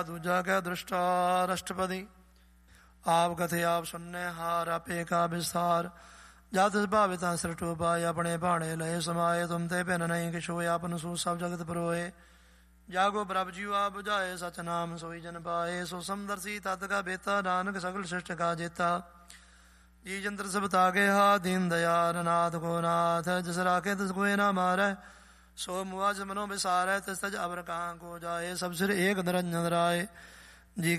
ਦੂਜਾ ਕਹਿ ਦ੍ਰਿਸ਼ਟਾ ਰਸ਼ਟਪਦੀ। ਆਪ ਕਥੇ ਆਪ ਸੁਨਨੇ ਹਾਰ, ਆਪੇ ਕਾ ਵਿਸਥਾਰ। ਜਦ ਭਾਵਿਤਾ ਸ੍ਰਿਸ਼ਟੂ ਪਾਏ, ਆਪਣੇ ਭਾਣੇ ਲਏ ਸਮਾਏ। ਤੁਮ ਤੇ ਭਿੰਨ ਨਹੀਂ ਕਿਛੁ, ਆਪ ਨੂੰ ਸੂ ਸਭ ਜਗਤ ਪਰੋਏ। ਜਾਗੋ ਪ੍ਰਭ ਜੀਉ ਆਪ ਬੁਝਾਏ, ਸਚ ਨਾਮ ਸੋਈ ਜਨ ਪਾਏ। ਸੋ ਸਮਦਰਸੀ ਤਤ ਕਾ ਬੇਤਾ, ਨਾਨਕ ਸਗਲ ਸ੍ਰਿਸ਼ਟ ਕਾ ਜੇਤਾ। ਜੀ ਜੰਤਰ ਸਭ ਤਾਗੇ ਹਾ, ਦੀਨ ਦਇਆਲ ਨਾਥ ਕੋ ਨਾਥ। ਜਿਸ ਰਾਖੇ ਤਿਸ ਕੋਇ ਨਾ ਮਾਰੈ, ਸੋ ਮੁਆ ਜਿ ਮਨੋ ਵਿਸਾਰੈ। ਤਿਸ ਤਜ ਅਵਰ ਕਹਾਂ ਕੋ ਜਾਏ, ਸਭ ਸਿਰ ਏਕ ਨਿਰੰਜਨ ਰਾਏ।